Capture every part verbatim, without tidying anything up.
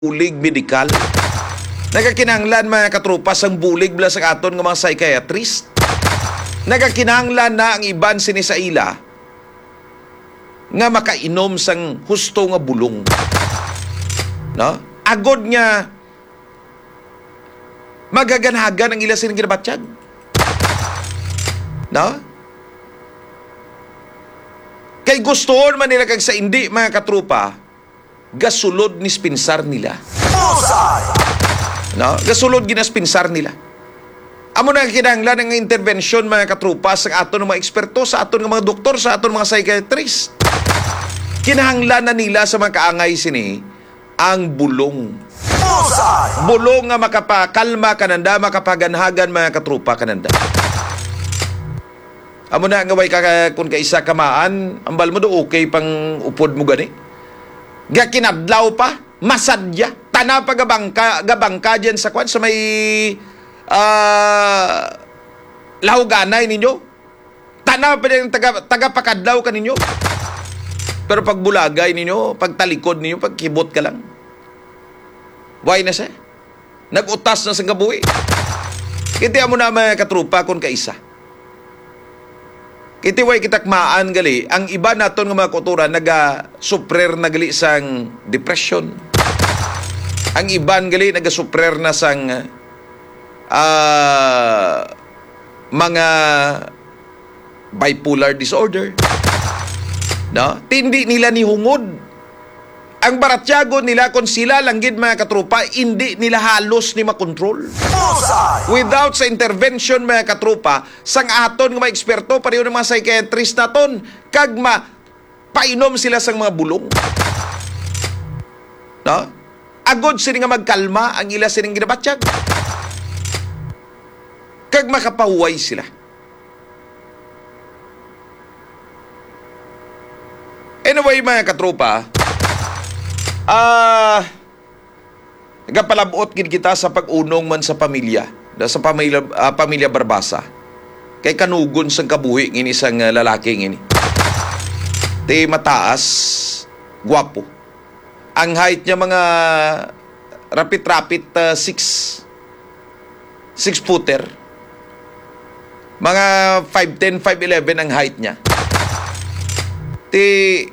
bulig medikal. Nagakinahanglan mga katrupa sang bulig bla sa aton nga mga psychiatrist. Nagakinahanglan na ang iban sini sa ila nga makainom sang husto nga bulong. No? Agod nga magaganhagan ang ila sining ginabatyag. No? Kay gustoon man nila kag sa hindi mga katrupa, gasulod ni spinsar nila. No? Gasulod ginaspinsar nila. Amo na kinahanglan ng intervensyon mga katrupa sa aton mga eksperto, sa aton mga doktor, sa aton mga psychiatrist. Kinahanglan na nila sa mga kaangay sini ang bulong. Bulong nga makapakalma kananda, makapaganhagan mga katrupa kananda. Amo na nga way ka kung kaisa kamaan, ambal mo do okay pang upod mo gani. Ga kinadlaw pa, masadya, tana pa gabangka, gabangka dyan sa kwan sa may uh, lahuganay ninyo. Tana pa dyan taga, taga pakadlaw ka ninyo. Pero pag bulagay ninyo, pag talikod ninyo, pag kibot ka lang. Why na siya? Nag-utas na sa gabuhi. Kiti mo na mga katrupa kung kaisa. Kiti way kitakmaan gali, ang iba naton nga mga kultura naga-suprer na gali sang depression. Ang iban gali naga-suprer na sang uh, mga bipolar disorder. No? Tindi nila ni hungod. Ang baratyago nila kung sila langgid mga katrupa, hindi nila halos ni makontrol. Without sa intervention mga katrupa, sang aton nga mga eksperto, pareho ng mga psychiatrist naton, kag ma painom sila sang mga bulong. No? Agod sini nga magkalma ang ila sining ginabatyag. Kag makapahuway sila. Anyway mga katrupa, Ah, uh, nagapalabot gid kita sa pag-unong man sa pamilya, sa pamilya uh, pamilya Barbasa. Kay kanugon sang kabuhi ngini sang uh, lalaki ngini. Ti mataas, gwapo. Ang height niya mga rapit-rapit uh, six six footer. Mga five ten, five eleven ang height niya. Ti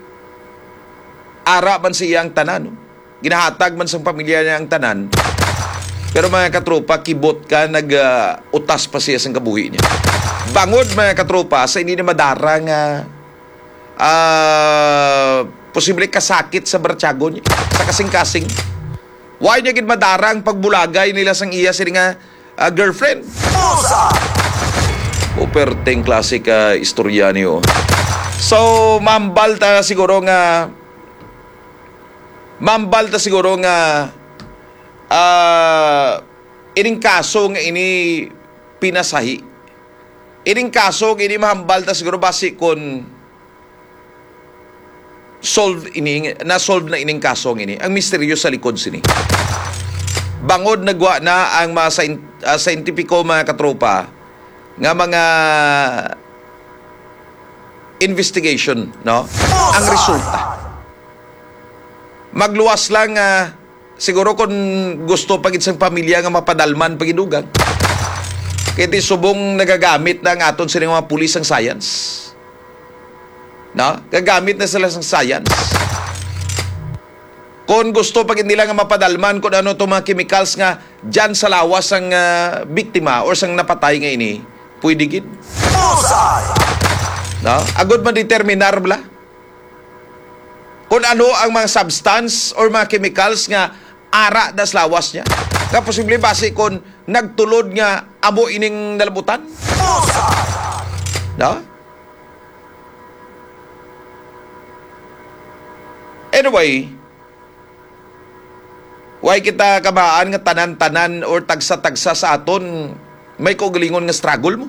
ara man siyang tanan. Ginahatag man sa pamilya niya ang tanan. Pero mga katropa, kibot ka, nag-utas uh, pa siya sa kabuhi niya. Bangod mga katropa, sa hindi na madarang uh, uh, posible kasakit sa bartyago niya, sa kasing-kasing. Why niya gid madarang pagbulagay nila sang iya sila nga uh, girlfriend? O perteng klasik uh, istorya niyo. So, mambal ta siguro nga Mambal ta siguro nga uh, ining kaso nga ini pinasahi. Ining kaso nga ini mahambal ta siguro basi kon solve ini na solve na ining kaso nga ini. Ang misteryo sa likod sini. Bangod nagwa na ang mga uh, scientifico mga katropa nga mga investigation, no? Ang resulta. Magluwas lang uh, siguro kung gusto pagit sang pamilya nga mapadalman pagidugang. Kaya ti subong nagagamit na ang aton silang mga pulis ang science. No? Gagamit na sila sang science. Kung gusto pagit nila nga mapadalman kung ano itong mga chemicals nga dyan sa lawas ang uh, biktima or sang napatay nga ini, pwede gid. No? Agod man determinar bla kung ano ang mga substance or mga chemicals nga ara das lawas niya. Nga posible base kung nagtulod nga amo ining nalabutan. No? Anyway, why kita kabaan nga tanan-tanan or tagsa-tagsa sa aton may kaugalingon nga struggle mo?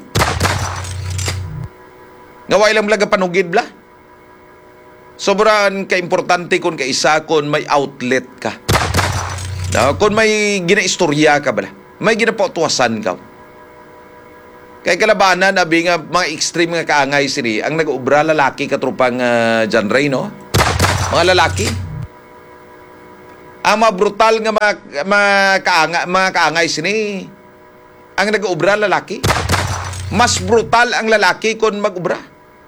Nga why lang laga panugid bla? Sobrang ka-importante kung kaisa kung may outlet ka. No? Kung may ginaistorya ka bala. May ginapautuwasan ka. Kay kalabanan, abi nga mga extreme nga kaangay sini, ang nag-ubra lalaki katropang uh, John Ray, no? Mga lalaki. Ang mga brutal nga mga, mga, kaanga, mga kaangay sini, ang nag-ubra lalaki. Mas brutal ang lalaki kung mag-ubra.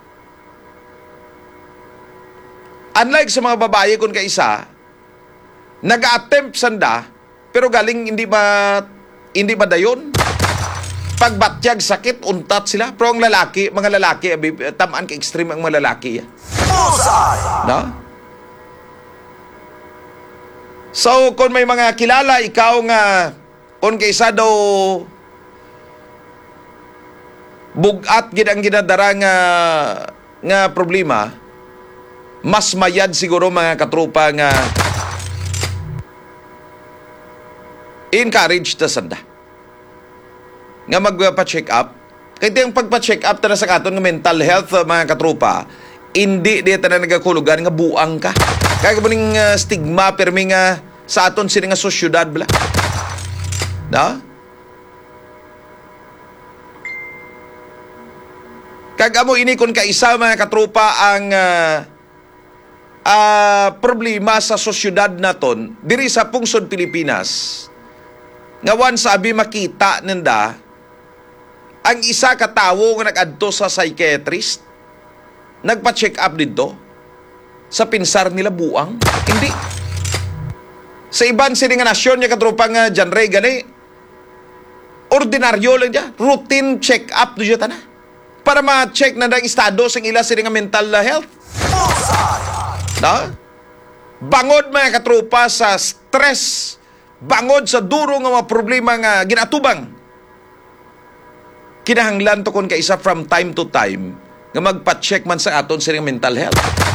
Unlike sa mga babae kung kaisa, nag-attempt sanda, pero galing hindi ba hindi ba dayon? Pagbatyag sakit, untat sila. Pero ang lalaki, mga lalaki, tamaan ka extreme ang mga lalaki. No? So, kung may mga kilala, ikaw nga, kung kaisa daw bugat gid ang ginadara nga, nga problema, mas mayad siguro mga katropa nga encourage ta sanda nga magpa-check up. Kaya yung pagpa-check up ta na sa katon nga mental health, mga katropa, hindi di ta na nagakulugan nga buang ka. Kaya ka ning uh, stigma permi nga sa aton sini nga sosyudad bla. No? Kaya mo ini kun kaisa mga katropa ang uh, uh, problema sa sosyudad naton diri sa pungsod Pilipinas. Ngawan sabi makita nanda ang isa ka tawo nga nag-adto sa psychiatrist, nagpa-check up dito, sa pinsar nila buang. Hindi. Sa iban sini nga nasyon, niya katropang uh, John Ray, gani, ordinaryo lang niya, routine check up niya tana. Para ma-check na ng estado sa ila sini nga mental health. No? Bangod mga katropa sa stress, bangod sa duro nga mga problema nga ginatubang. Kinahanglan to kon kaisa from time to time nga magpa-check man sa aton sa mental health.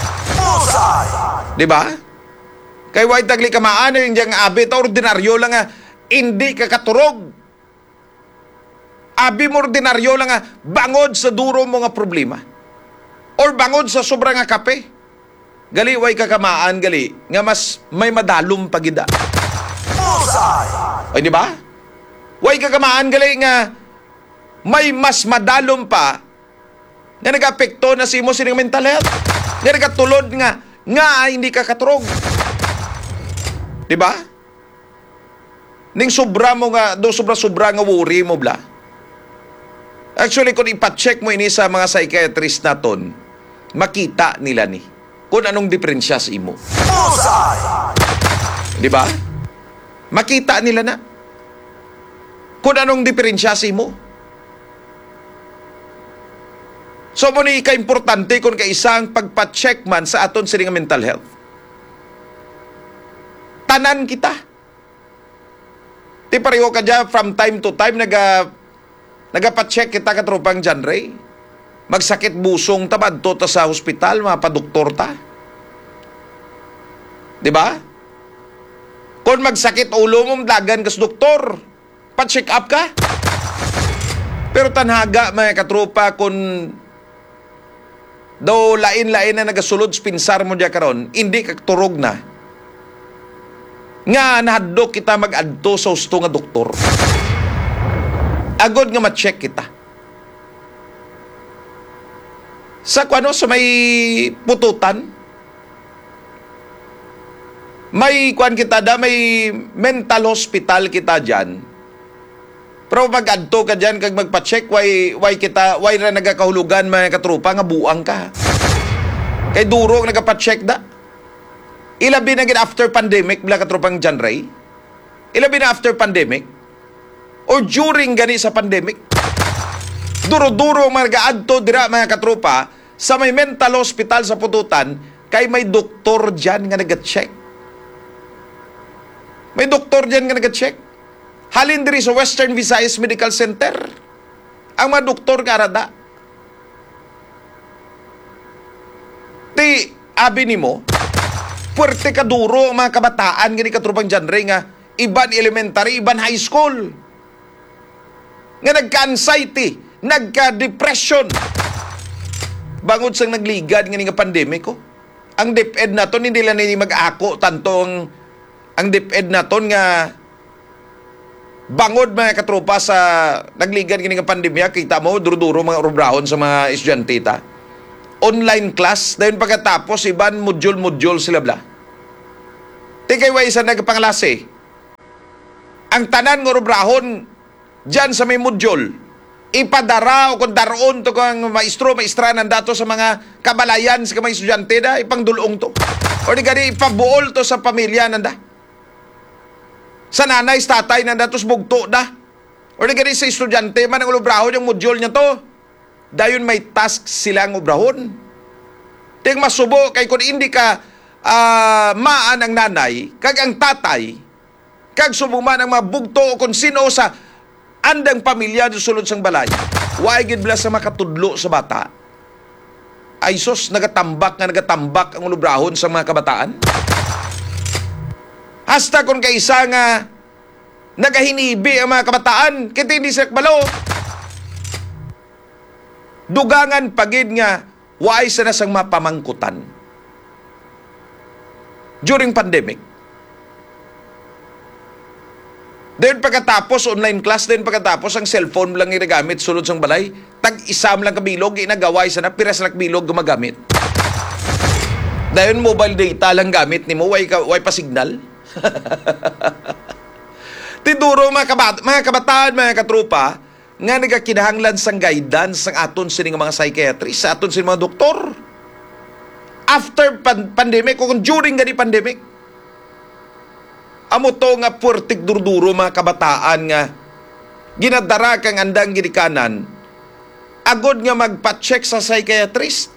Di ba? Kay way tagli kamaan yung diyang abi ta ordinaryo lang nga hindi ka katurog. Abi mo ordinaryo lang nga bangod sa duro mo nga problema. Or bangod sa sobra nga kape. Gali way kakamaan gali nga mas may madalom pagida. Ay di ba? Way kakamaan gali nga may mas madalom pa nga nag-apekto na si mo sining mental health. Nga nagkatulod nga nga hindi ka katurog. Di ba? Ning sobra mo nga, do sobra-sobra nga worry mo bla. Actually, kung ipacheck mo ini sa mga psychiatrist naton, makita nila ni kung anong diferensya sa imo. Di ba? Makita nila na kung anong diferensya sa imo. So, mo ni ka-importante kung kaisang pagpa-check man sa aton sining mental health. Tanan kita. Ti pareho ka dyan from time to time naga, nagapa-check kita katropang John Ray. Magsakit busong tabad to ta sa hospital, mapadoktor ta. Di ba? Kung magsakit ulo mo, dagan kas doktor. Pa-check up ka. Pero tanhaga mga katropa kung do lain-lain na nagasulod pinsar mo diya karon, hindi ka turog na. Nga nahadlok kita mag-adto sa husto nga doktor. Agod nga ma-check kita. Sa kuano sa may pututan, may kuan kita da, may mental hospital kita diyan. Pero mag-adto ka dyan, kag magpa-check, why, why kita, why na nagakahulugan mga katrupa, nga buang ka. Kay duro, nagpa-check da. Ilabi na gid after pandemic, bila katrupang John Ray. Ilabi na after pandemic. Or during gani sa pandemic. Duro-duro mag-adto dira mga katrupa, sa may mental hospital sa pututan, kay may doktor dyan nga nag-check. May doktor dyan nga nag-check. Halin diri sa Western Visayas Medical Center. Ang mga doktor nga arada. Ti, abi ni mo, puwerte ka duro ang mga kabataan gani katrupang John Ray nga iban elementary, iban high school. Nga nagka-anxiety, nagka-depression. Bangod sang nagligad nga nga pandemiko. Ang DepEd naton hindi lang ni mag-ako tanto ang ang DepEd naton nga bangod mga katropa sa nagligan kini nga pandemya, kita mo duro-duro mga obrahon sa mga estudyante ta. Online class, dahil pagkatapos iban module-module sila bla. Ti kay way isa nagpanglase. Ang tanan ng obrahon dyan sa may modyol, ipadara o kung daroon to kang maestro, maestra nanda to sa mga kabalayan sa mga estudyante da, ipangdulong to. O di gani, ipabuol to sa pamilya nanda. Sa nanay, sa tatay nanda to, bugto da. O di gani, sa estudyante man ang ulobrahon yung modyol niya to. Dayon may task silang obrahon. Ting masubo, kay kung hindi ka uh, maan ang nanay, kag ang tatay, kag subuman ang mabugto o kung sino sa andang pamilya do sulod sang balay. Wa gid bala sa makatudlo sa bata. Ay sos, nagatambak nga nagatambak ang ulubrahon sa mga kabataan. Hasta kung kaisa nga nagahinibi ang mga kabataan, kiti hindi sila balo. Dugangan pagid nga waay sa nasang mapamangkutan. During pandemic, then pagkatapos online class, then pagkatapos ang cellphone lang ginagamit sulod sang balay, tag-isam lang kabilog, ginagaway sa na, piras lang kabilog gumagamit. Dahil mobile data lang gamit ni mo, way, way pa signal. Tiduro mga, kabat mga kabataan, mga katropa, nga nagakinahanglan sang guidance sang aton sining mga psychiatrist, sa aton sining mga doktor. After pan pandemic, o during gani pandemic, amo to nga puertik durduro mga kabataan nga ginadara kang andang ginikanan agod nga magpa-check sa psychiatrist.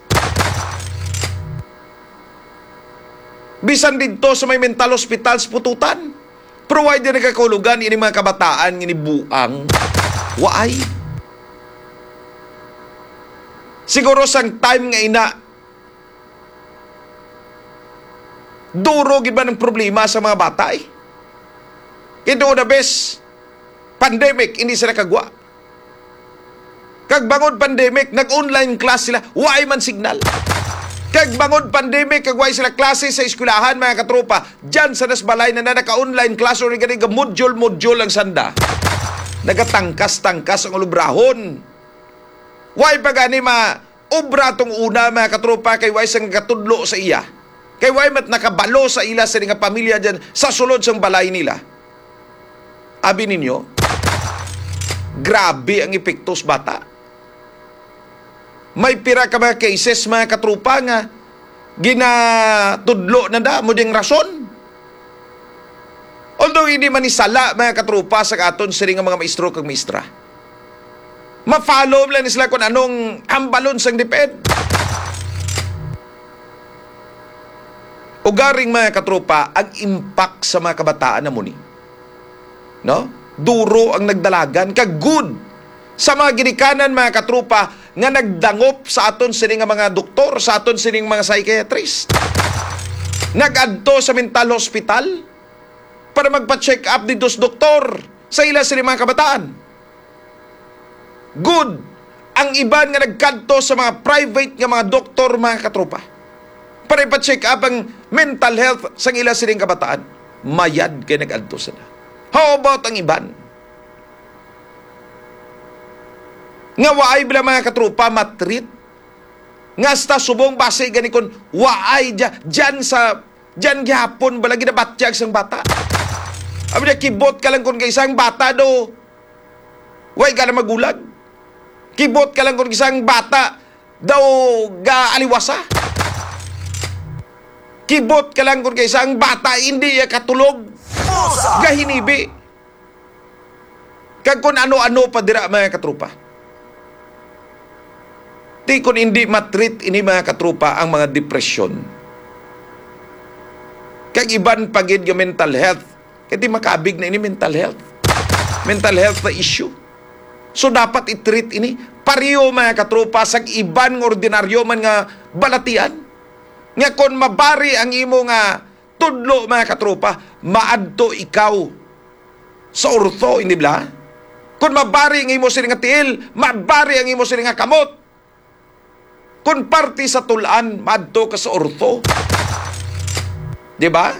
Bisan dito sa may mental hospitals pututan. Provide na kakulugan ini mga kabataan nga buang waay. Siguro sang time nga ina duro gid ba ng problema sa mga bata eh. Ito na bes, pandemic, hindi sila kagwa. Kag bangod pandemic, nag-online class sila, waay man signal. Kag bangod pandemic, kag waay sila klase sa eskwelahan, mga katropa, dyan sa nasbalay na na naka-online class o rin module-module ang sanda. Nagatangkas-tangkas ang ulubrahon. Waay pa gani ma-obra tong una, mga katropa, kay waay sang katudlo sa iya. Kay waay mat nakabalo sa ila sa nga pamilya dyan sa sulod sang balay nila. Abi ninyo, grabe ang epektos bata. May pira ka mga cases, mga katrupa nga ginatudlo na da mo ding rason. Although hindi man isala, mga katrupa, sa aton siring nga mga maestro kag maestra. Ma-follow lang sila kung anong ambalon sang deped. Ugaring, mga katrupa, ang impact sa mga kabataan na muni. No? Duro ang nagdalagan, kag good sa mga ginikanan, mga katrupa, nga nagdangop sa aton sining mga doktor, sa aton sining mga psychiatrist. Nagadto sa mental hospital para magpa-check up dito sa doktor sa ila sining mga kabataan. Good ang iban nga nagkadto sa mga private nga mga doktor, mga katrupa, para ipa-check up ang mental health sa ila sining kabataan. Mayad kay nagadto sila. How about ang iban? Nga waay bila, mga katrupa, matreat. Nga sta subong base gani kon waay dyan, dyan sa dyan gihapon balagi na batyag sang bata. Abi na kibot ka lang kon kay isang bata do. Way ka na magulag. Kibot ka lang kon isang bata daw ga aliwasa. Kibot ka lang kon kay isang bata hindi ya katulog. Gahinibi. Kag kung ano-ano pa dira, mga katrupa. Di kung hindi matreat ini, mga katrupa, ang mga depression. Kag iban pagid yung mental health. Kaya di makabig na ini mental health. Mental health na issue. So dapat i-treat ini. Pariyo, mga katrupa, sa iban ng ordinaryo man nga balatian. Nga kung mabari ang imo nga tudlo, mga katropa, maadto ikaw sa ortho, hindi ba? Kung mabari ang imo sila nga tiil, mabari ang imo sila nga kamot. Kung parte sa tulan, maadto ka sa ortho. Di ba?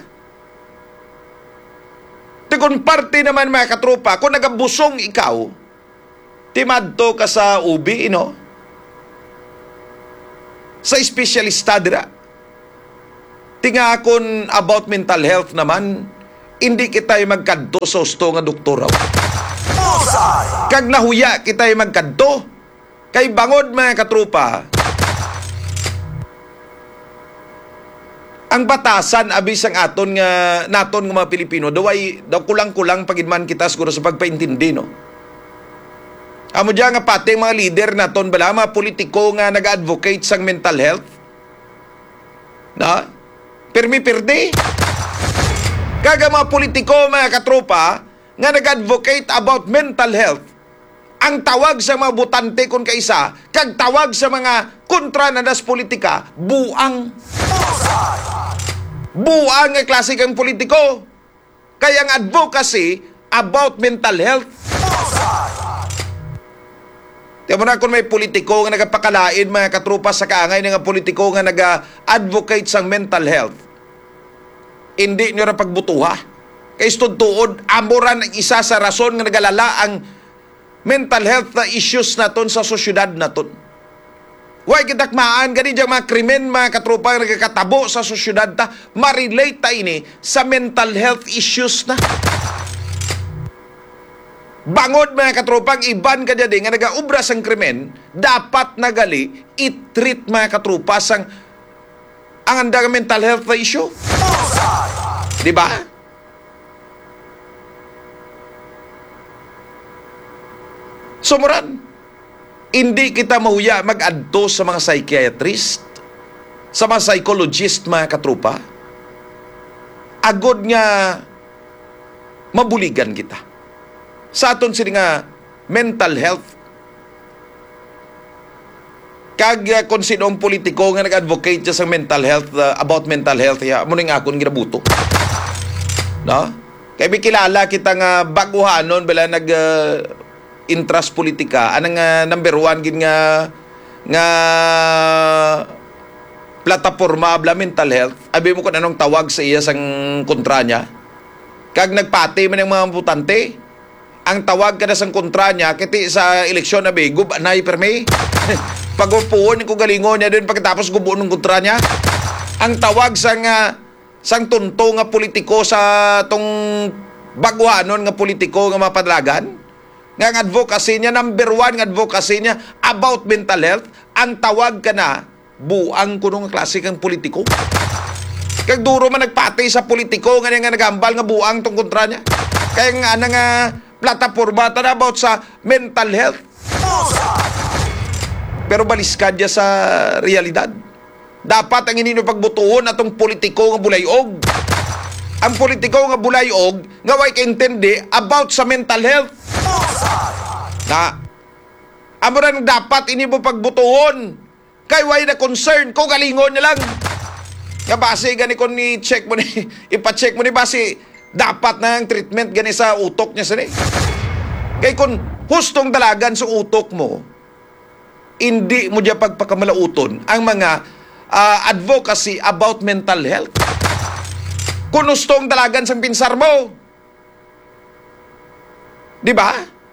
Di kung parte naman, mga katropa, kung nagabusong ikaw, di maadto ka sa ubi, no? Sa espesyalista dira. Tingakon about mental health naman, hindi kita magkadto sa husto nga doktor. Kag nahuya kita magkadto. Kay bangod mga katrupa, ang batasan abis ang aton nga naton nga mga Pilipino daway daw kulang-kulang pagidman kita siguro sa pagpaintindi, no. Amo diya nga pati mga leader naton bala mga politiko nga nag-advocate sang mental health. Na? Permi-perdi. Kaga mga politiko, mga katropa, nga nag-advocate about mental health, ang tawag sa mga butante kung kaisa, kag tawag sa mga kontra na das politika, buang. Buang nga klase kang politiko. Kaya ang advocacy about mental health. Tiyan mo na kung may politiko nga nagapakalain mga katrupa sa kaangay nga politiko nga nag-advocate sa mental health. Hindi nyo ra pagbutuha. Kay tuod amoran ang isa sa rason nga nagalala ang mental health na issues naton sa sosyudad naton. Huwag kitakmaan, gani diyang mga krimen, mga katrupa nga nagkakatabo sa sosyudad ta, ma-relate ta ini sa mental health issues na. Bangod mga katropang iban ka dyan nga nag-aubra sang krimen, dapat nagali i-treat mga katropa sang ang andang mental health na issue. Di ba? Sumuran, hindi kita mahuya mag-adto sa mga psychiatrist, sa mga psychologist mga katropa. Agod nga mabuligan kita. Sa aton sila nga mental health. Kag uh, kung sinong politiko nga nag-advocate sa mental health, uh, about mental health, ya, mo ning akon ginabuto. No? Kaya kilala kita nga baguhanon bala nag uh, interest politika, anang uh, number one gin nga nga plataporma bala mental health. Abi mo kung anong tawag sa iya sang kontra niya. Kag nagpati man ang mga butante, ang tawag ka na sang kontra niya, kiti sa eleksyon na be, gub anay perme. Pag-upuon ko galingon niya din pagkatapos gubuon ng kontra niya. Ang tawag sang, uh, sang tunto nga politiko sa tong baguhanon nga politiko nga mapadlagan, nga ang advocacy niya, number one nga advocacy niya about mental health, ang tawag ka na, buang kuno nga klase kang politiko. Kag duro man nagpati sa politiko nga nga nagambal nga buang tong kontra niya. Kaya nga nga uh, plataporma ta na about sa mental health. Pero baliskad niya sa realidad. Dapat ang inino pagbutuon atong politiko nga bulayog. Ang politiko nga bulayog nga way kaintindi about sa mental health. Na amoran dapat ini mo pagbutuon kay way na concern ko galingon niya lang. Nga base gani kon ni check mo ni ipa-check mo ni base dapat na ang treatment gani sa utok niya sini. Kay kung hustong dalagan sa utok mo, hindi mo diya pagpakamalauton ang mga uh, advocacy about mental health. Kung hustong dalagan sa pinsar mo, di ba?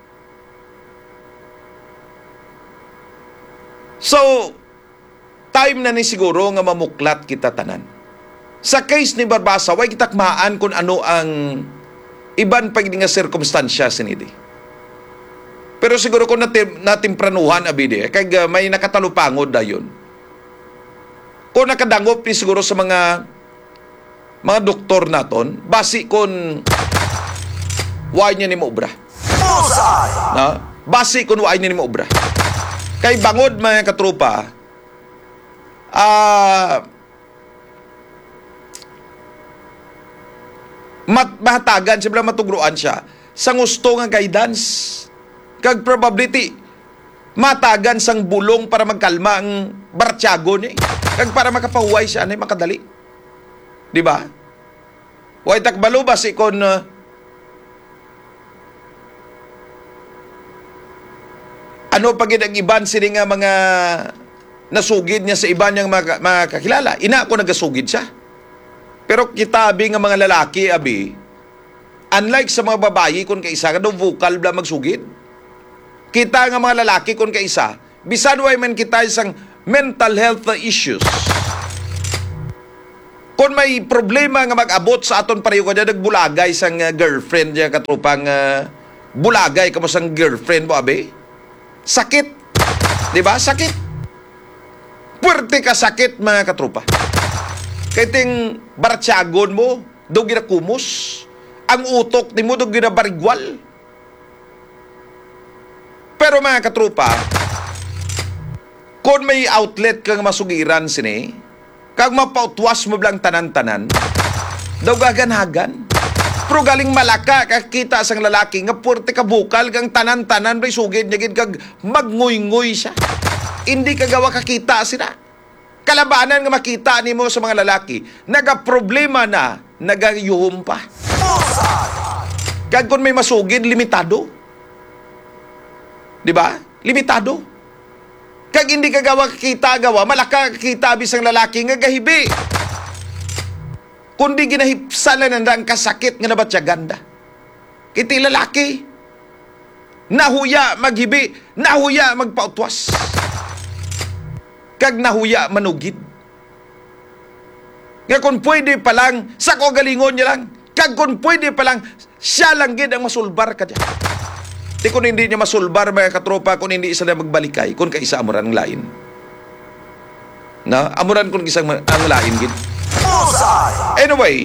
So, time na ni siguro nga mamuklat kita tanan. Sa case ni Barbasa, way kitakmaan kung ano ang iban pag nga sirkumstansya sinidi. Pero siguro kung natim, natimpranuhan abide, kag uh, may nakatalupangod da yun. Kung nakadangop ni siguro sa mga mga doktor naton, basi kung why niya ni maubra. Na? Basi kung why niya ni maubra. Kay bangod mga katrupa, ah, uh, mat mahatagan siya, matugruan siya sa gusto nga guidance kag probability matagan sang bulong para magkalma ang bartyago niya kag para makapahuway siya anay makadali, di ba? Way takbalo ba si kon uh, ano pagid ang iban sini nga mga nasugid niya sa iban niyang mga, mga kakilala, ina ako nagasugid siya. Pero kita abi nga mga lalaki abi, unlike sa mga babayi kung kaisa ka vocal bla magsugid. Kita nga mga lalaki kung kaisa, bisan way man kita isang mental health issues. Kung may problema nga mag-abot sa aton pareho ka dyan, nagbulagay sang uh, girlfriend niya, katrupang uh, bulagay ka mo sang girlfriend mo, abe? Sakit. Di ba? Sakit. Puwerte ka sakit, mga katrupa. Kaya ting baratsagon mo, daw ginakumos. Ang utok ni mo, daw ginabarigwal. Pero mga katrupa, kung may outlet kang masugiran sini, kag mapautwas mo lang tanan-tanan, daw gaganhagan. Pero galing malaka, kakita sang lalaki, nga puwerte ka bukal, kang tanan-tanan, may sugid niya, kag magnguy-nguy siya. Hindi ka gawa kakita sila. Kalabanan nga makita ni mo sa mga lalaki, naga-problema na, nagayuhom pa. Kag kung may masugid, limitado. Di ba? Limitado. Kag hindi ka gawa kakita gawa, malaka kakita bisang lalaki nga gahibi. Kundi ginahipsalan na ang kasakit nga nabat siya ganda. Kiti lalaki. Nahuya maghibi, nahuya magpautwas. Kag nahuya manugid. Nga kung pwede pa lang, sa kagalingon niya lang, kag kung pwede pa lang, siya lang gid ang masulbar ka dyan. Di kung hindi niya masulbar, mga katropa, kung hindi isa na magbalikay, kung kaisa amuran ang lain. Na, amuran kung isang ang lain gid. Anyway,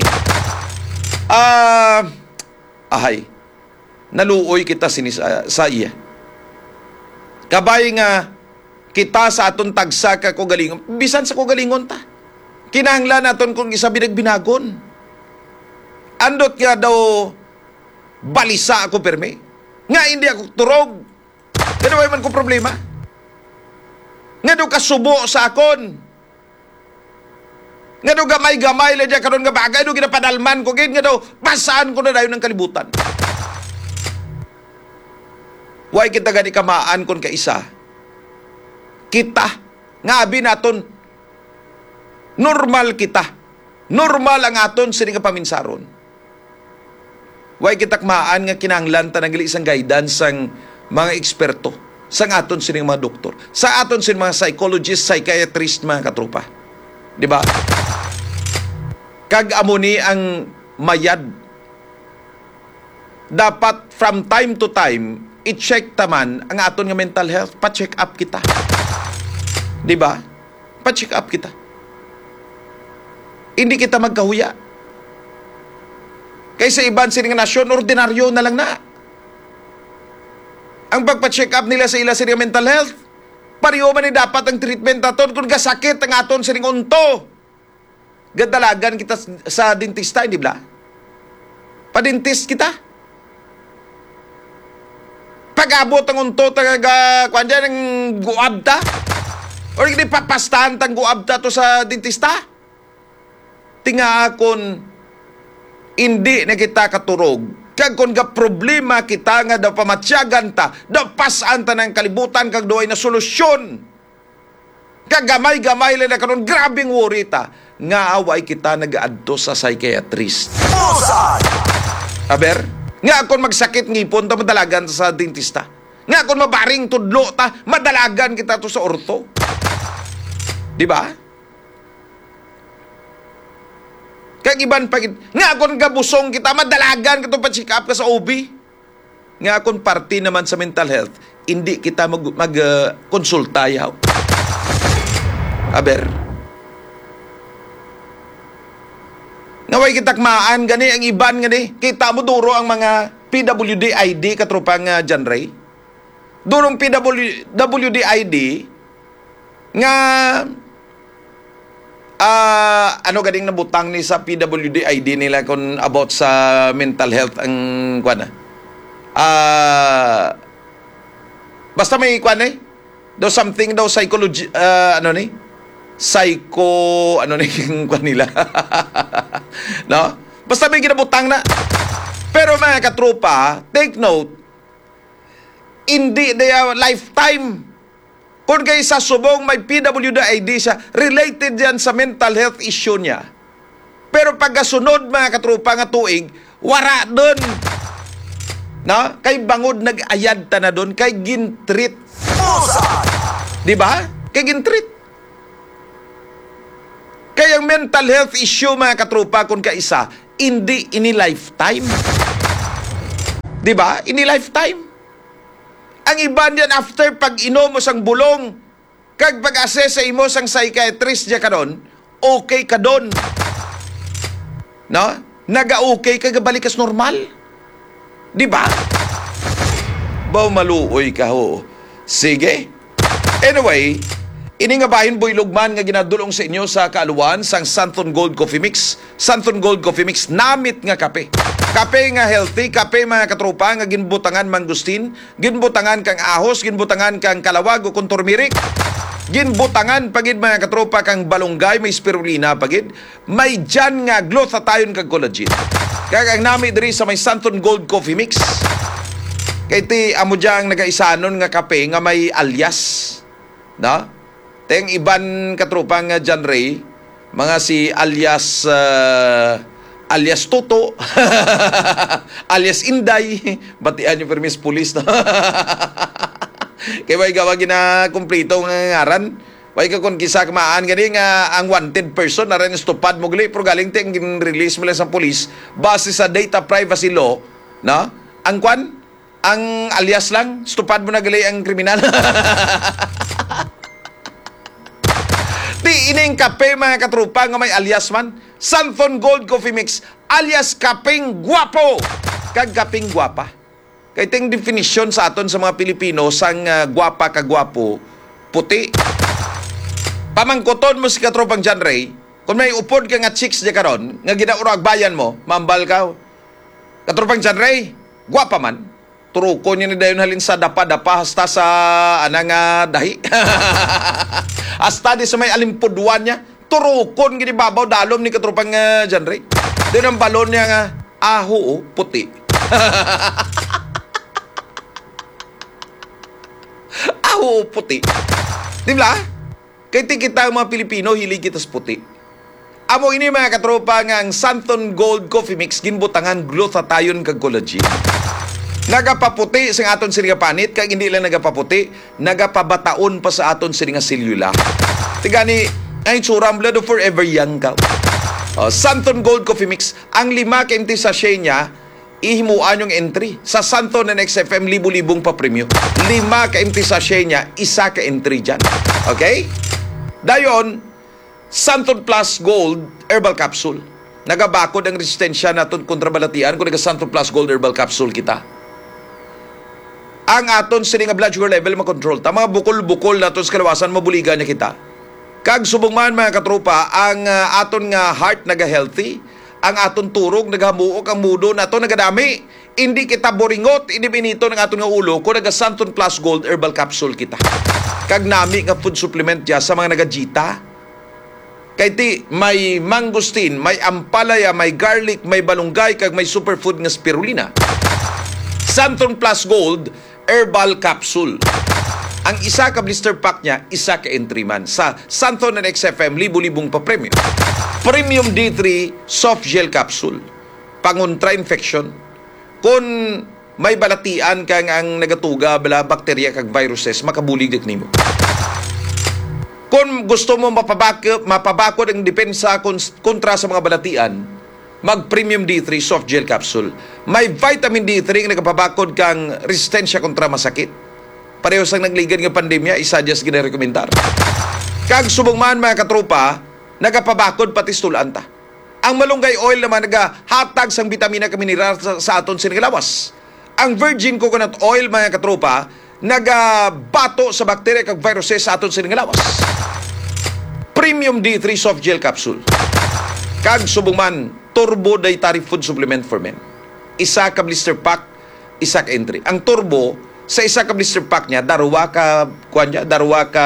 ah, uh, ahay, naluoy kita sinis uh, sa iya. Kabay nga, kita sa aton tagsa ka kagalingon, bisan sa kagalingon ta. Kinahanglan naton kung isa binagbinagon. Andot nga daw, balisa ako perme. Nga hindi ako turog. Kaya naman man ko problema. Nga daw kasubo sa akon. Nga daw gamay-gamay lang dyan karon nga bagay. Nga ginapadalman ko. Nga daw pasaan ko na dayon ng kalibutan. Huwag kita gani kamaan kung kaisa. Kita. Nga abi naton. Normal kita. Normal ang aton sining nga paminsaron. Huwag kita kamaan nga kinahanglan ta ng isang guidance sang mga eksperto. Sa aton sining mga doktor. Sa aton sining mga psychologist, psychiatrist, mga katrupa. Di ba? Kag amo ni ang mayad. Dapat from time to time, i-check taman ang aton nga mental health. Pa-check up kita. Di ba? Pa-check up kita. Hindi kita magkahuya. Kaysa iban sining nasyon, ordinaryo na lang na. Ang pagpa-check up nila sa ila sining mental health, pariyo man ni dapat ang treatment aton kung gasakit ang aton sining unto. Gadalagan kita sa dentista, di ba? Pa-dentist kita. Pag-abot ang unto, taga, kwan dyan, ang guab ta. O hindi papastahan tang guab ta to sa dentista. Tinga akon, hindi na kita katurog. Kag kung ga problema kita nga daw pamatsyagan ta, daw pasaan ta ng kalibutan, kag doay na solusyon. Kag gamay-gamay lang na karon, grabing worry ta. Nga away kita nag-aadto sa psychiatrist. Aber, nga kung magsakit ngipon ta, madalagan ta sa dentista. Nga kung mabaring tudlo ta, madalagan kita to sa ortho. Di ba? Kag iban pa, nga kung gabusong kita, madalagan ka pa check up ka sa O B. Nga kung party naman sa mental health, hindi kita mag-konsulta mag, uh, yaw. Aber. Ngaway kita kmaan gani, ang iban gani, kita mo duro ang mga P W D I D, katropang uh, John Ray. Durong P W D I D, nga, Uh, ano gading nabutang ni sa P W D I D nila kung about sa mental health ang kwan na? Uh, basta may kwan eh. Daw something daw psychology, uh, ano ni? Psycho, ano ni yung kwan nila? No? Basta may ginabutang na. Pero mga katropa, take note, hindi na lifetime. Kung kayo sa subong may P W D I D siya, related yan sa mental health issue niya. Pero pagkasunod mga katropa nga tuig, wara doon. No? Kay bangod nag-ayad ta na doon, kay gintreat. Di ba? Kay gintreat. Kaya ang mental health issue, mga katropa, kung kaisa, hindi ini lifetime. Di ba? Ini lifetime. Ang iba niyan after pag inom mo sang bulong, kag pag-assess sa imo sang psychiatrist diya karon, okay ka don. No? Naga-okay ka balik kas normal. Di ba? Baw maluoy ka ho. Sige. Anyway, ini nga bahin boy lugman nga ginadulong sa inyo sa kaaluan sang Santon Gold Coffee Mix. Santon Gold Coffee Mix, namit nga kape. Kape nga healthy, kape mga katropa nga ginbutangan mangustin, ginbutangan kang ahos, ginbutangan kang kalawag o kung turmeric. Ginbutangan pagid mga katropa kang balunggay, may spirulina pagid. May dyan nga glutathione kag collagen. Kaya ang nami diri sa may Santon Gold Coffee Mix. Kay ti amo diyang nagaisanon nga kape nga may alias. No? Teng iban katropa nga John Ray, mga si alias uh, alias Toto, alias Inday, batian yung permis pulis. No? Kaya may gawa gina kumplito nga ngaran. Way ka kung kisa kamaan gani nga ang wanted person na rin stupad mo gali pero galing ting release mo lang sa pulis base sa data privacy law, no? Ang kwan, ang alias lang, stupad mo na gali ang kriminal. Di ining kape mga katrupa nga may alias man, Santon Gold Coffee Mix, alias kaping guwapo. Kag kaping guwapa. Kaya ting definition sa aton sa mga Pilipino sang uh, guwapa ka guwapo, puti. Pamangkoton mo si katropang John Ray, kung may upod ka nga chicks di karon, nga ginaurag bayan mo, mambal ka. Katropang John Ray, guwapa man. Turukon niya ni dayon halin sa dapa-dapa hasta sa anang uh, dahi. Hasta di sa may alimpudwan niya, turukon gini babaw dalom ni katropang uh, John Ray. Doon ang balon niya nga, aho, puti. Aho, puti. Di ba? Kaya kita mga Pilipino, hilig kita sa puti. Amo ini mga katropa nga ang Santon Gold Coffee Mix, ginbutangan glutathione kag collagen. Nagapaputi sa aton sini nga panit, kag hindi lang nagapaputi, nagapabataon pa sa aton sini nga selula. Tigani, ay tsura blood of forever young ka. Oh, Santon Gold Coffee Mix, ang lima ka empty sachet niya, ihimuan yung entry. Sa Santon and X F M, libu-libong pa premyo. Lima ka empty sachet niya, isa ka entry dyan. Okay? Dayon, Santon Plus Gold Herbal Capsule. Nagabakod ang resistensya naton kontra balatian kung naga-Santon Plus Gold Herbal Capsule kita. Ang aton sini nga blood sugar level makontrol. Ta mga bukol-bukol naton sa kalawasan, mabuligan niya kita. Kag subong man mga katropa, ang uh, aton nga heart naga-healthy, ang aton turog nagamuok, ang mudo nato nagadami. Hindi kita boringot, hindi binito ng aton nga ulo kung naga-Santon Plus Gold Herbal Capsule kita. Kag nami nga food supplement ya sa mga nagajita. Kay ti may mangustin, may ampalaya, may garlic, may balunggay, kag may superfood nga spirulina. Santon Plus Gold Herbal Capsule. Ang isa ka blister pack niya, isa ka entry man. Sa Santon and X F M, libu-libong pa premium. Premium D three Soft Gel Capsule. Pangontra infection. Kung may balatian kang ang nagatuga bala bakterya kag viruses, makabulig dik nimo. Kung gusto mo mapabakod, mapabakod ang depensa kontra sa mga balatian, mag-Premium D three Soft Gel Capsule. May vitamin D three nga nagpapabakod kang resistensya kontra masakit. Pareho sang nagligan nga pandemya, isa just gina-rekomendar. Kag subong man mga katropa, nagapabakod pati stulan ta. Ang malunggay oil naman nagahatag sang bitamina kag mineral sa, sa aton sinilawas. Ang virgin coconut oil mga katropa, nagabato sa bakterya kag viruses sa aton sinilawas. Premium D three Soft Gel Capsule. Kag subong man, Turbo Dietary Food Supplement for Men. Isa ka blister pack, isa ka entry. Ang Turbo, sa isa ka blister pack niya, darwa ka, kuwan niya, darwa ka,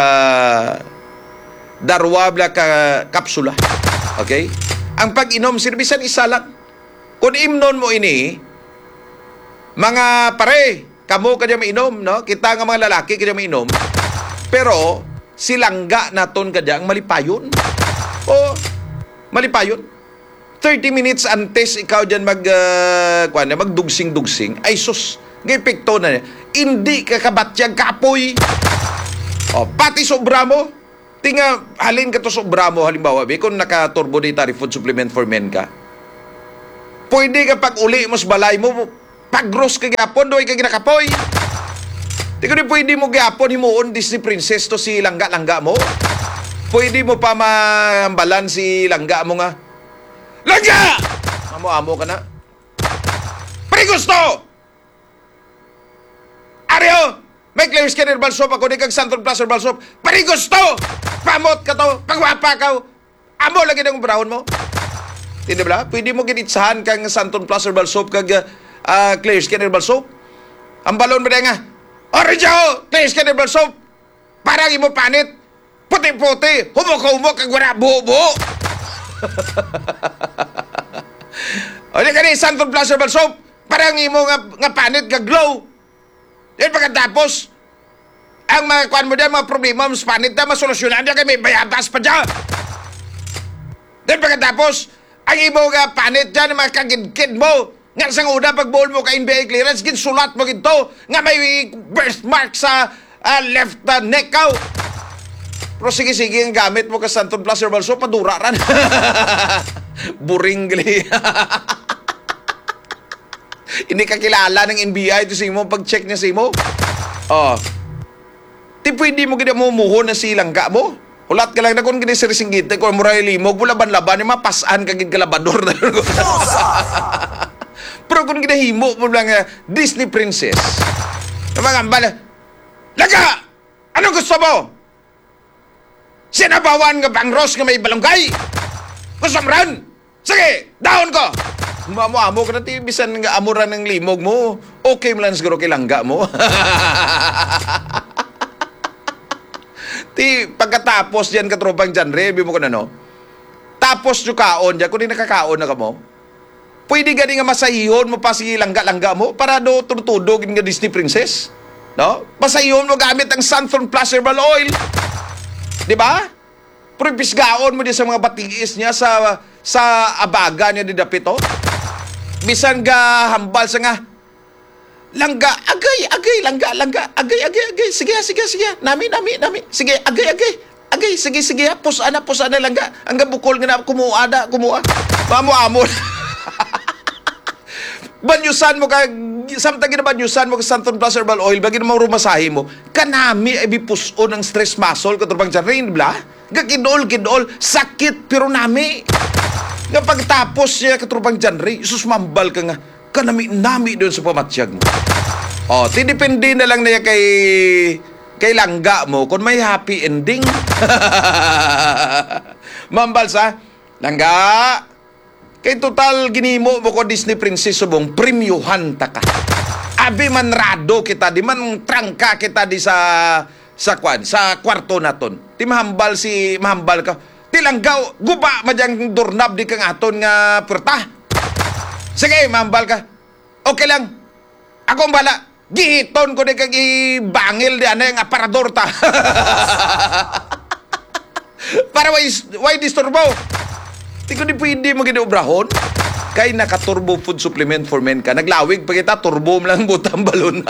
darwa bla ka kapsula. Okay? Ang pag-inom, sirbisan isa lang. Kung imnon mo ini, mga pare, kamo kanya mainom, no? Kita nga mga lalaki kanya mainom. Pero, silangga naton kadyang malipayon. O, malipayon. thirty minutes antes ikaw dyan mag, uh, kuwan, magdugsing-dugsing. Ay sus, ngay epekto na niya. Hindi ka kabatyang kapoy. O, pati sobra mo. Tinga, halin ka to sobra mo, halimbawa, be, kung naka-turbo dietary food supplement for men ka, pwede ka pag uli mo sa balay mo, pag-gross ka gapon, doy ka ginakapoy. Di ko di pwede mo gapon, himuon Disney princess to si langga-langga mo. Pwede mo pa mambalan si langga mo nga. Langga! Amo-amo ka na. Pari gusto! Aryo! May clear skin herbal soap ako ni kag Santon Plus herbal soap. Pari gusto! Pamot ka to! Pagwapa ka! Amo lagi ng brown mo. Hindi ba? Pwede mo ginitsahan kang Santon Plus herbal soap kag uh, clear skin herbal soap. Ang balon mo nga. Orange ako! Clear skin herbal soap. Parang imo panit. Puti-puti. Humok-humok kag wala buo-buo. O di ka ni Santon Plus herbal soap. Parang imo nga, nga panit kag glow. Yan pagkatapos, ang mga kuhan mo dyan, mga problema mo sa panit na masolusyonan dyan kay may bayabas pa dyan. Yan pagkatapos, ang imo nga panit dyan, mga kagid-kid mo, nga sang una pagbuol mo ka N B A clearance, ginsulat mo ginto, nga may birthmark sa uh, left uh, neck ka. Pero sige-sige, ang gamit mo ka Santon Plus herbal soap, padura ran. Buringli. Hindi ka kilala ng N B I ito sa imo pag-check niya sa imo. Oh. Di pwede mo gina mo muho na si langga mo. Ulat ka lang na kung gini sirisinggit kung muray limog, laban-laban, mapasan ka gid kalabador na. Pero kung ginahimo mo lang uh, Disney princess, mga ambala, langga! Anong gusto mo? Sinabawan nga bangros nga may balonggay? Gusto mo ran? Sige, dahon ko! Mamo-amo ka na, bisan nga amuran ng limog mo. Okay mo lang siguro kay langga mo. Ti, pagkatapos dyan katropang dyan, review mo ko na, no? Tapos yung kaon dyan, kung di nakakaon na ka mo, pwede gani nga masahihon mo pa si langga-langga mo para do tutudogin nga Disney princess. No? Masahihon mo gamit ang Santon Plus herbal oil. Di ba? Pero pisgaon mo din sa mga batiis niya sa sa abaga niya di dapito. Bisan ga hambal sa nga langga, agay, agay, langga, langga, agay, agay, agay, sige, sige, sige, nami, nami, nami, sige, agay, agay, agay, sige, sige, pusa na, pusa na, langga, ang bukol nga na, kumuha na, kumuha, mamu-amo. Banyusan mo ka, samtang ginabanyusan mo ka Santon Plus herbal oil, bagay na marumasahe mo, kanami ay bipuson ng stress muscle, katrupang dyan rin, bla? Gakidol, kidol, sakit, pero nami. Nga pagtapos niya katrupang dyan rin, isus mambal ka nga, kanami-nami doon sa pamatsyag mo. O, tinipindi na lang niya kay, kay langga mo kung may happy ending. Mambal sa, langga, kay total ginimo mo ko Disney princess subong premiuhan ta ka. Abi man rado kita di man trangka kita di sa sa kwan sa kwarto naton. Ti mahambal si mahambal ka. Ti langgaw guba madyang dornab di kang aton nga purta. Sige mahambal ka. Okay lang. Ako ang bala. Gihiton ko di kag ibangil di ana yung aparador ta. Para why why disturbo? Di ko di pwede mo ginuobrahon. Kay naka-turbo food supplement for men ka. Naglawig pa kita, turbo mo lang butang balon.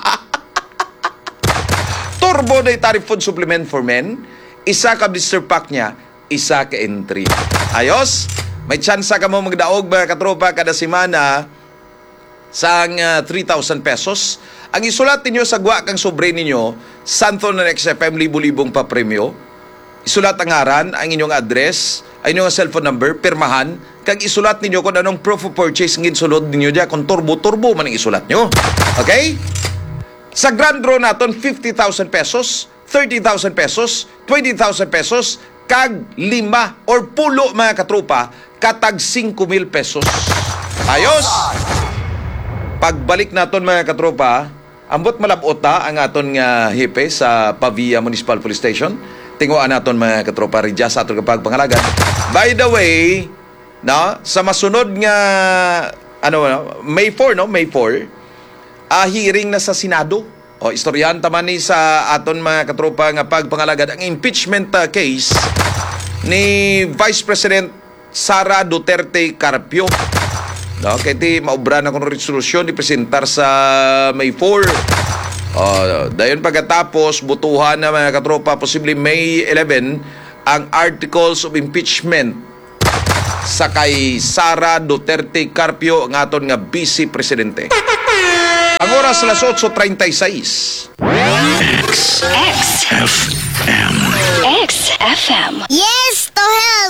Turbo dietary food supplement for men. Isa ka blister pack niya, isa ka entry. Ayos? May chance ka mo magdaog mga katropa kada semana sa uh, three thousand pesos. Ang isulat ninyo sa gwa kang sobre ninyo, Santon na X F M, libo-libong pa premyo. Isulat ang ngaran, ang inyong address, ang inyong cellphone number, pirmahan, kag isulat ninyo kung anong proof of purchase ngin sulod ninyo dyan, kung turbo-turbo man ang isulat nyo. Okay? Sa grand draw naton, fifty thousand pesos, thirty thousand pesos, twenty thousand pesos, kag lima or pulo mga katropa, katag five mil pesos. Ayos! Pagbalik naton mga katropa, ambot malabot ta ang aton nga hipe sa Pavia Municipal Police Station. Tinguan naton mga katropa ridya sa aton kapag pangalagan. By the way, no, sa masunod nga ano May four no, May four, ah hearing na sa Senado. O istoryahan taman ni sa aton mga katropa nga pagpangalagan ang impeachment uh, case ni Vice President Sara Duterte Carpio. No, kay ti maobra na kun resolusyon ni presentar sa May four. Oh, dayon pagkatapos butuhan na mga katropa posible May eleven ang articles of impeachment sa kay Sara Duterte Carpio ang aton nga Vice Presidente. Ang oras alas eight thirty-six. X F M. X F M. Yes to health!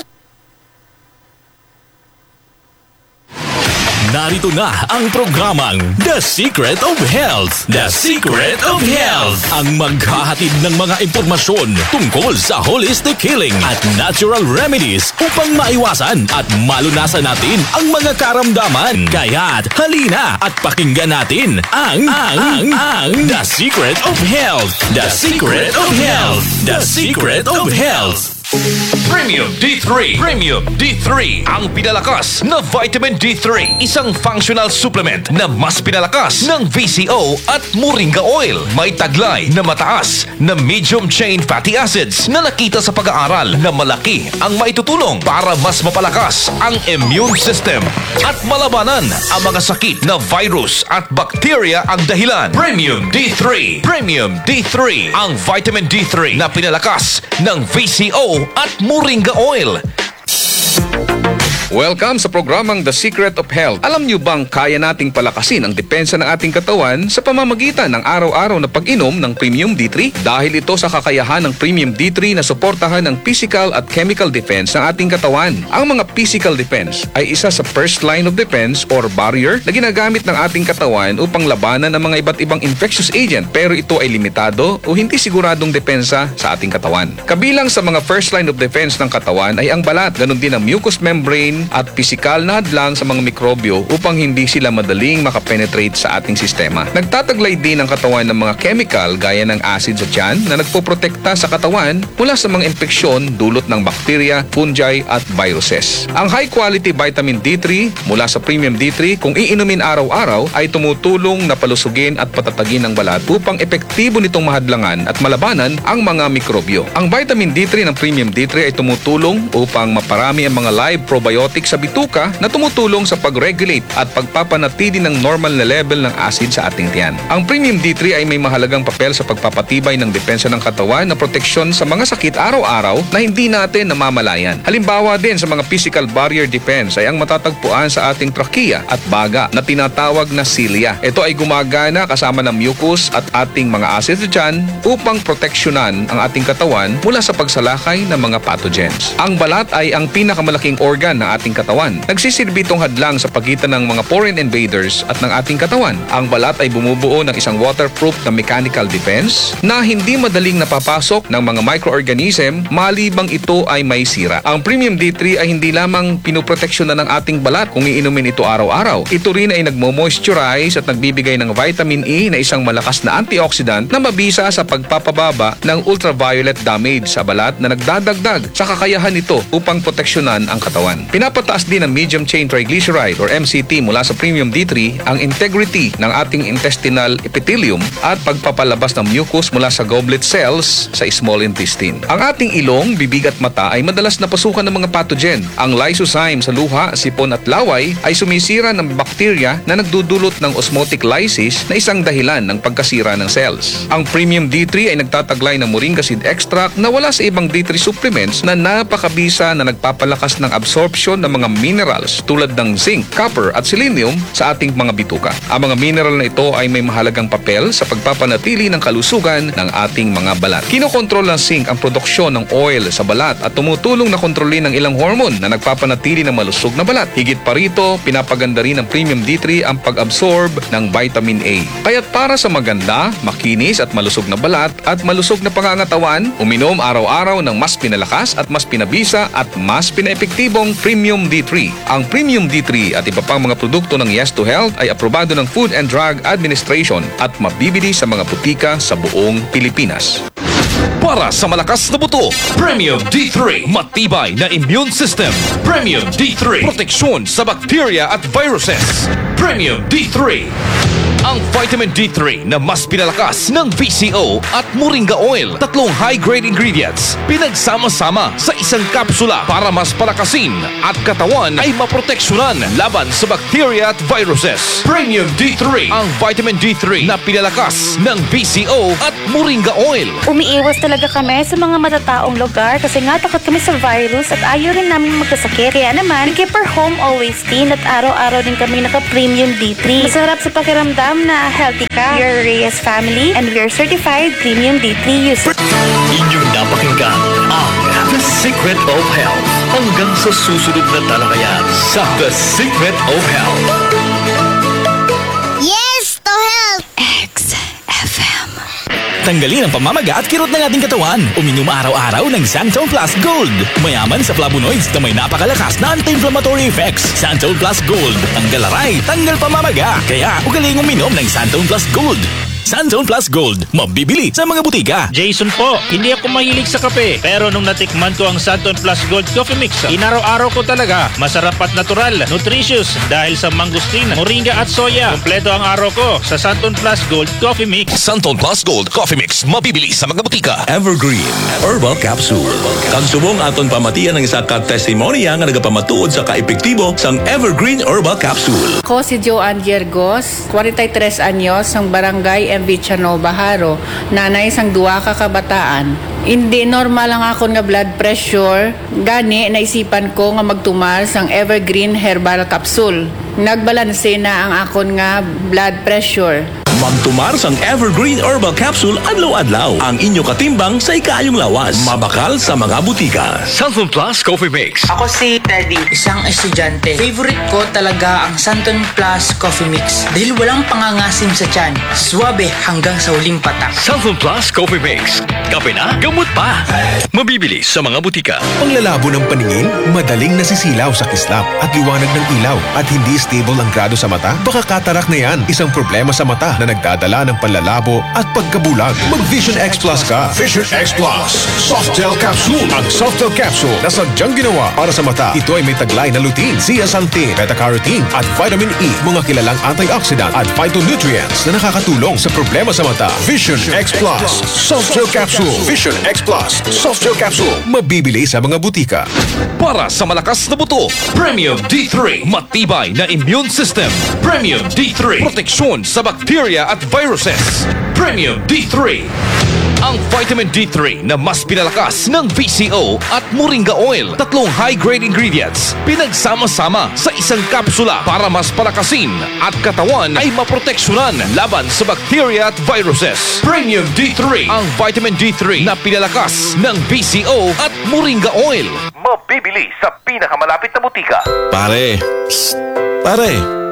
Narito na ang programang The Secret of Health. The Secret of Health. Ang maghahatid ng mga impormasyon tungkol sa holistic healing at natural remedies upang maiwasan at malunasan natin ang mga karamdaman. Kaya't halina at pakinggan natin ang, ang, ang, ang The Secret of Health. The Secret of Health. The Secret of Health. Premium D three. Premium D three. Ang pinalakas na vitamin D three. Isang functional supplement na mas pinalakas ng V C O at Moringa Oil. May taglay na mataas na medium chain fatty acids na nakita sa pag-aaral na malaki ang maitutulong para mas mapalakas ang immune system at malabanan ang mga sakit na virus at bacteria ang dahilan. Premium D three. Premium D three. Ang vitamin D three na pinalakas ng V C O at Moringa Oil. Welcome sa programang The Secret of Health. Alam niyo bang kaya nating palakasin ang depensa ng ating katawan sa pamamagitan ng araw-araw na pag-inom ng Premium D three? Dahil ito sa kakayahan ng Premium D three na suportahan ang physical at chemical defense ng ating katawan. Ang mga physical defense ay isa sa first line of defense or barrier na ginagamit ng ating katawan upang labanan ang mga iba't ibang infectious agent, pero ito ay limitado o hindi siguradong depensa sa ating katawan. Kabilang sa mga first line of defense ng katawan ay ang balat, ganun din ang mucous membrane at pisikal na hadlang sa mga mikrobyo upang hindi sila madaling makapenetrate sa ating sistema. Nagtataglay din ang katawan ng mga chemical gaya ng acid sa tiyan na nagpoprotekta sa katawan mula sa mga impeksyon dulot ng bakterya, fungi at viruses. Ang high quality vitamin D three mula sa Premium D three kung iinumin araw-araw ay tumutulong na palusugin at patatagin ang balat upang epektibo nitong mahadlangan at malabanan ang mga mikrobyo. Ang vitamin D three ng Premium D three ay tumutulong upang maparami ang mga live probiotics sa bituka na tumutulong sa pag-regulate at pagpapanatili ng normal na level ng acid sa ating tiyan. Ang Premium D three ay may mahalagang papel sa pagpapatibay ng depensa ng katawan na proteksyon sa mga sakit araw-araw na hindi natin namamalayan. Halimbawa din sa mga physical barrier defense ay ang matatagpuan sa ating trakiya at baga na tinatawag na cilia. Ito ay gumagana kasama ng mucus at ating mga acid sa tiyan upang proteksyonan ang ating katawan mula sa pagsalakay ng mga pathogens. Ang balat ay ang pinakamalaking organ ng ating katawan. Nagsisilbi itong hadlang sa pagitan ng mga foreign invaders at ng ating katawan. Ang balat ay bumubuo ng isang waterproof na mechanical defense na hindi madaling napapasok ng mga microorganism malibang ito ay may sira. Ang Premium D three ay hindi lamang pinoproteksyonan ng ating balat kung iinumin ito araw-araw. Ito rin ay nagmo-moisturize at nagbibigay ng vitamin E na isang malakas na antioxidant na mabisa sa pagpapababa ng ultraviolet damage sa balat na nagdadagdag sa kakayahan nito upang proteksyonan ang katawan. Pinapataas din ng medium chain triglyceride or M C T mula sa Premium D three ang integrity ng ating intestinal epithelium at pagpapalabas ng mucus mula sa goblet cells sa small intestine. Ang ating ilong, bibig at mata ay madalas napasukan ng mga pathogen. Ang lysozyme sa luha, sipon at laway ay sumisira ng bakterya na nagdudulot ng osmotic lysis na isang dahilan ng pagkasira ng cells. Ang Premium D three ay nagtataglay ng moringa seed extract na wala sa ibang D three supplements na napakabisa na nagpapalakas ng absorption ng mga minerals tulad ng zinc, copper at selenium sa ating mga bituka. Ang mga mineral na ito ay may mahalagang papel sa pagpapanatili ng kalusugan ng ating mga balat. Kinokontrol ng zinc ang produksyon ng oil sa balat at tumutulong na kontrolin ng ilang hormone na nagpapanatili ng malusog na balat. Higit pa rito, pinapaganda rin ng Premium D three ang pag-absorb ng vitamin A. Kaya't para sa maganda, makinis at malusog na balat at malusog na pangangatawan, uminom araw-araw ng mas pinalakas at mas pinabisa at mas pinaepektibong Premium D three. Ang Premium D three at iba pang mga produkto ng Yes to Health ay aprobado ng Food and Drug Administration at mabibili sa mga butika sa buong Pilipinas. Para sa malakas na buto, Premium D three. Matibay na immune system, Premium D three. Proteksyon sa bacteria at viruses, Premium D three. Ang vitamin D three na mas pinalakas ng V C O at Moringa Oil. Tatlong high-grade ingredients pinagsama-sama sa isang kapsula para mas palakasin at katawan ay maproteksyonan laban sa bacteria at viruses. Premium D three. Ang vitamin D three na pinalakas ng V C O at Moringa Oil. Umiiwas talaga kami sa mga matataong lugar kasi nga takot kami sa virus at ayaw rin namin magkasakit. Kaya naman, keep our home always clean at araw-araw din kami naka-Premium D three. Masarap sa pakiramdam na healthy ka. We are Reyes family and we are certified Premium D three users. Inyong napakinggan ang The Secret of Health. Hanggang sa susunod na talakayan sa The Secret of Health. Yes to health! X F M. Tanggalin ang pamamaga at kirot ng ating katawan. Uminom araw-araw ng Santon Plus Gold. Mayaman sa flavonoids na may napakalakas na anti-inflammatory effects. Santon Plus Gold. Tanggal aray, tanggal pamamaga. Kaya ugaling uminom ng Santon Plus Gold. Santon Plus Gold. Mabibili sa mga butika. Jason po, hindi ako mahilig sa kape. Pero nung natikman ko ang Santon Plus Gold Coffee Mix, inaraw-araw ko talaga. Masarap at natural, nutritious dahil sa mangustin, moringa at soya. Kompleto ang araw ko sa Santon Plus Gold Coffee Mix. Santon Plus Gold Coffee Mix. Mabibili sa mga butika. Evergreen Herbal Capsule. Kang subong aton pamatian ng isa ka testimonya nga nagapamatuod sa kaepektibo sang Evergreen Herbal Capsule. Ako si Joanne Yergos, forty-three anyos, ng barangay M V Chanova, Haro, nanay sang duwa ka kabataan. Hindi normal ang akon nga blood pressure, gani naisipan ko nga magtumar sang Evergreen Herbal Capsule. Nagbalanse na ang akon nga blood pressure. Magtumar sang Evergreen Herbal Capsule adlaw-adlaw. Ang inyo katimbang sa ikayong lawas. Mabakal sa mga butika. Santon Plus Coffee Mix. Ako si Teddy, isang estudyante. Favorite ko talaga ang Santon Plus Coffee Mix dahil walang pangangasim sa tiyan. Suwabe hanggang sa huling patak. Santon Plus Coffee Mix. Kape na, gamot pa. Mabibili sa mga butika. Panglalabo ng paningin, madaling nasisilaw sa kislap at liwanag ng ilaw at hindi stable ang grado sa mata? Baka katarak na yan, isang problema sa mata na nagdadala ng panlalabo at pagkabulag. Mag Vision X Plus ka. Vision X Plus Soft Gel Capsule. Ang Soft Gel Capsule na sadyang ginawa para sa mata. Ito ay may taglay na lutein, zeaxanthin, beta-carotene at vitamin E, mga kilalang antioxidant at phytonutrients na nakakatulong sa problema sa mata. Vision X Plus Soft Gel Capsule. Vision X Plus Soft Gel Capsule. Mabibili sa mga butika. Para sa malakas na buto, Premium D three. Matibay na immune system, Premium D three. Proteksyon sa bacteria at viruses, Premium D three. Ang vitamin D three na mas pinalakas ng V C O at Moringa Oil. Tatlong high-grade ingredients pinagsama-sama sa isang kapsula para mas palakasin at katawan ay maproteksyonan laban sa bacteria at viruses. Premium D three. Ang vitamin D three na pinalakas ng V C O at Moringa Oil. Mabibili sa pinakamalapit na butika. Pare. Psst. Pare.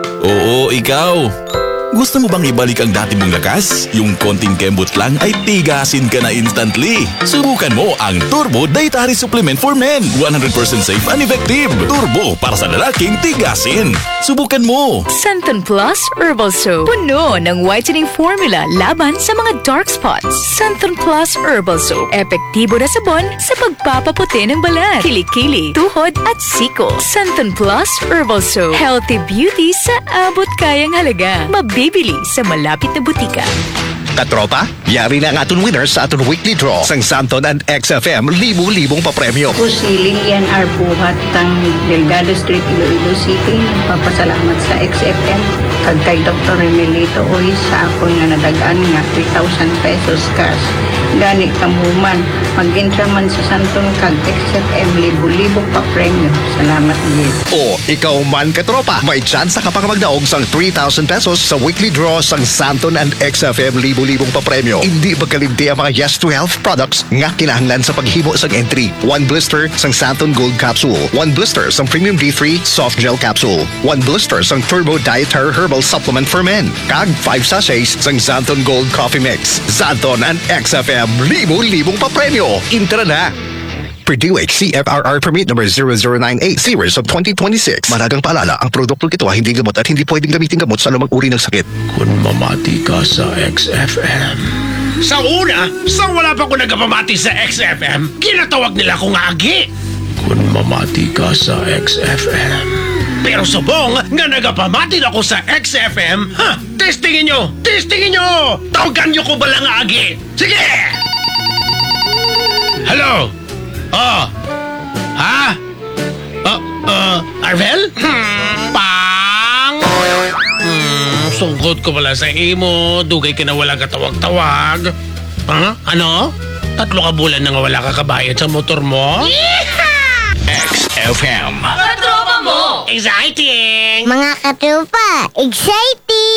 Oo, ikaw. Gusto mo bang ibalik ang dati mong lakas? Yung konting kembot lang ay tigasin ka na instantly. Subukan mo ang Turbo Dietary Supplement for Men. one hundred percent safe and effective. Turbo para sa lalaking tigasin. Subukan mo. Santon Plus Herbal Soap. Puno ng whitening formula laban sa mga dark spots. Santon Plus Herbal Soap. Epektibo na sabon sa pagpapaputi ng balat, kilikili, tuhod at siko. Santon Plus Herbal Soap. Healthy beauty sa abot kayang halaga. Mabibili sa malapit na butika. Katropa, yari na ang aton winners sa aton weekly draw sang Santon and X F M libu-libong papremyo. Ako si Lilian R. Buhat ng Delgado Street, Iloilo City. Nagpapasalamat sa X F M kag kay Doctor Remelito Uy sa ako nga nadagaan nga three thousand pesos cash. Gani kamuman, mag-intra man sa Santon kag X F M libu-libong papremyo. Salamat din. O, ikaw man katropa, may chance ka pa magdaog sang three thousand pesos sa weekly draw sang Santon and X F M libu-libong papremyo. Hindi magkalimti ang mga Yes to Health products nga kinahanglan sa paghimo sang entry. One blister sang Santon Gold Capsule. One blister sang Premium D three Soft Gel Capsule. One blister sang Turbo Dietary Herbal Supplement for Men. Kag five sachets sang Santon Gold Coffee Mix. Santon and X F M libu-libong papremyo. Intra na! Purdue C F R R Permit number zero zero nine eight series of twenty twenty-six. Maragang paalala, ang produktong ito ay hindi gamot at hindi pwedeng gamitin gamot sa anumang uri ng sakit. Kung mamati ka sa X F M, Sa una, sa wala pa ko nagpamati sa X F M, kinatawag nila akong agi. Kung mamati ka sa X F M. Pero subong nga nagapamati ako sa X F M, ha, testingin nyo, testingin nyo, tawagan nyo ko bala nga agi. Sige! Hello? Oh, ha? Uh, uh, Arvel? Hmm. Pang! Hmm, sungkot ko pala sa imo. Dugay ka na wala katawag-tawag. Ha? Ano? Tatlo ka bulan na nga wala ka kabayad sa motor mo? X F M. Exciting! Mga katropa, exciting!